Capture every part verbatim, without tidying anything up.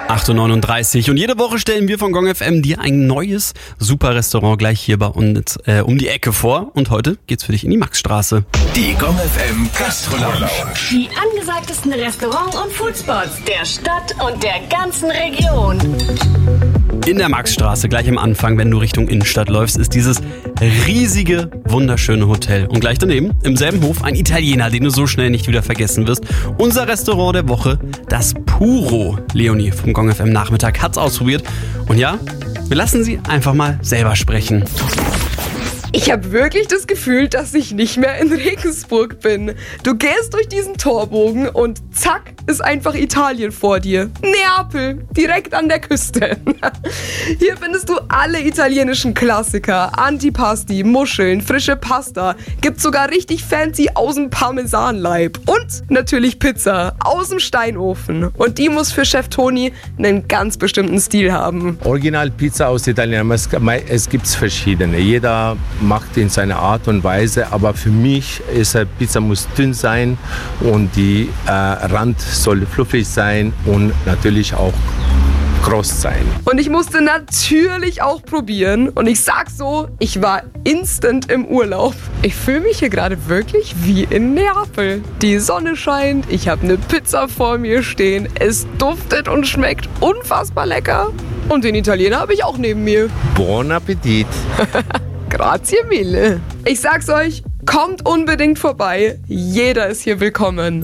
acht Uhr neununddreißig und jede Woche stellen wir von Gong F M dir ein neues super Restaurant gleich hier bei uns äh, um die Ecke vor. Und heute geht's für dich in die Maxstraße. Die Gong F M Gastro-Lounge. Die angesagtesten Restaurants und Foodspots der Stadt und der ganzen Region. In der Maxstraße, gleich am Anfang, wenn du Richtung Innenstadt läufst, ist dieses riesige, wunderschöne Hotel. Und gleich daneben, im selben Hof, ein Italiener, den du so schnell nicht wieder vergessen wirst. Unser Restaurant der Woche, das Puro. Leonie vom Gong F M Nachmittag hat's ausprobiert. Und ja, wir lassen sie einfach mal selber sprechen. Ich habe wirklich das Gefühl, dass ich nicht mehr in Regensburg bin. Du gehst durch diesen Torbogen und zack, ist einfach Italien vor dir. Neapel, direkt an der Küste. Hier findest du alle italienischen Klassiker. Antipasti, Muscheln, frische Pasta. Gibt sogar richtig fancy aus dem Parmesanleib. Und natürlich Pizza aus dem Steinofen. Und die muss für Chef Toni einen ganz bestimmten Stil haben. Original Pizza aus Italien, es, es gibt verschiedene. Jeder macht in seiner Art und Weise, aber für mich ist Pizza muss dünn sein und die äh, Rand soll fluffig sein und natürlich auch kross sein. Und ich musste natürlich auch probieren und ich sag so, ich war instant im Urlaub. Ich fühle mich hier gerade wirklich wie in Neapel. Die Sonne scheint, ich habe eine Pizza vor mir stehen, es duftet und schmeckt unfassbar lecker und den Italiener habe ich auch neben mir. Buon Appetit! Grazie mille. Ich sag's euch, kommt unbedingt vorbei. Jeder ist hier willkommen.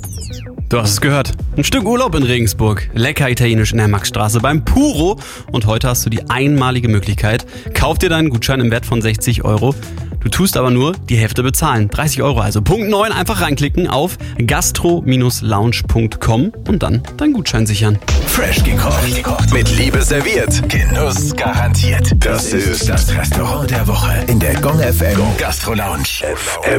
Du hast es gehört. Ein Stück Urlaub in Regensburg. Lecker italienisch in der Maxstraße beim Puro. Und heute hast du die einmalige Möglichkeit. Kauf dir deinen Gutschein im Wert von sechzig Euro. Du tust aber nur die Hälfte bezahlen. dreißig Euro also. Punkt neun, einfach reinklicken auf gastro lounge punkt com und dann deinen Gutschein sichern. Fresh gekocht. Mit Liebe serviert. Genuss garantiert. Das ist das Restaurant der Woche in der Gong F M Gastro-Lounge.